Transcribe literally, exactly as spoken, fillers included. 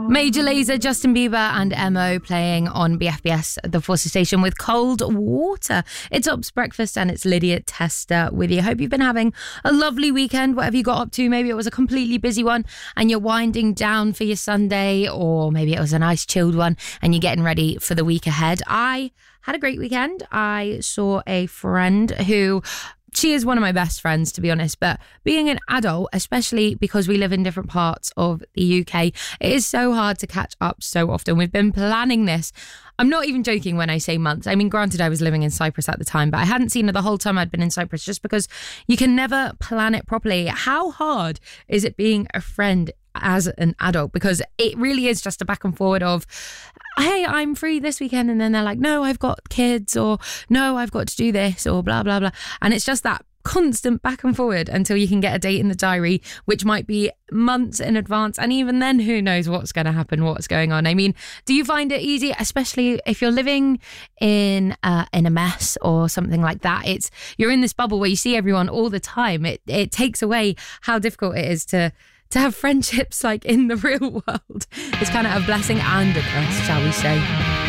Major Lazer, Justin Bieber and M O playing on B F B S, the Forces Station with Cold Water. It's Ops Breakfast and it's Lydia Tester with you. Hope you've been having a lovely weekend, whatever you got up to. Maybe it was a completely busy one and you're winding down for your Sunday, or maybe it was a nice chilled one and you're getting ready for the week ahead. I had a great weekend. I saw a friend who... She is one of my best friends, to be honest, but being an adult, especially because we live in different parts of the U K, it is so hard to catch up so often. We've been planning this. I'm not even joking when I say months. I mean, granted, I was living in Cyprus at the time, but I hadn't seen her the whole time I'd been in Cyprus, just because you can never plan it properly. How hard is it being a friend as an adult? Because it really is just a back and forward of, hey, I'm free this weekend, and then they're like, no, I've got kids, or no, I've got to do this, or blah, blah, blah. And it's just that constant back and forward until you can get a date in the diary, which might be months in advance. And even then, who knows what's going to happen, what's going on. I mean, do you find it easy, especially if you're living in uh, in a mess or something like that? It's you're in this bubble where you see everyone all the time. It it takes away how difficult it is to to have friendships like in the real world. It's kind of a blessing and a curse, shall we say.